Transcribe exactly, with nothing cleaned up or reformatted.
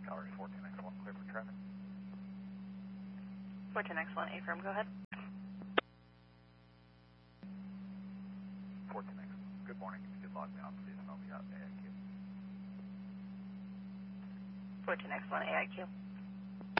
Tower fourteen X one, clear for traffic. fourteen X one, A-firm, go ahead. fourteen X, good morning. If you could log me on, please, and I'll be out A I Q. fourteen X one, A I Q.